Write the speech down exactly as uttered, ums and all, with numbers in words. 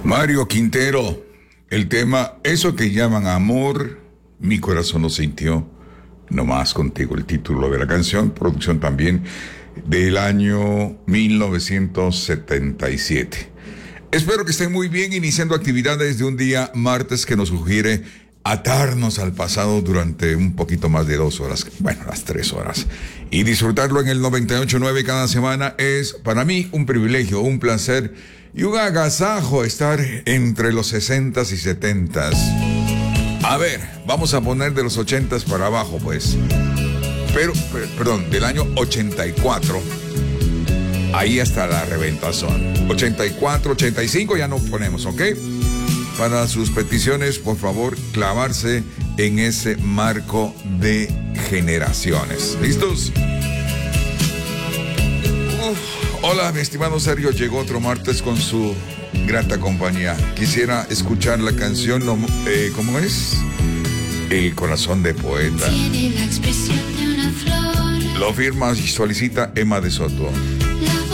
Mario Quintero, el tema, eso que llaman amor, mi corazón lo sintió, no más contigo, el título de la canción, producción también del año mil novecientos setenta y siete. Espero que estén muy bien, iniciando actividades de un día martes que nos sugiere atarnos al pasado durante un poquito más de dos horas, bueno, las tres horas, y disfrutarlo en el noventa y ocho punto nueve cada semana es para mí un privilegio, un placer y un agasajo estar entre los sesentas y setentas. A ver, vamos a poner de los ochentas para abajo, pues. Pero, per, perdón, del año ochenta y cuatro, ahí hasta la reventazón. ochenta y cuatro, ochenta y cinco ya no ponemos, ¿ok? Para sus peticiones, por favor, clavarse en ese marco de generaciones. ¿Listos? Uf, hola, mi estimado Sergio, llegó otro martes con su grata compañía. Quisiera escuchar la canción, eh, ¿cómo es? El corazón de poeta. Tiene la expresión de una flor. Lo firma y solicita Emma de Soto.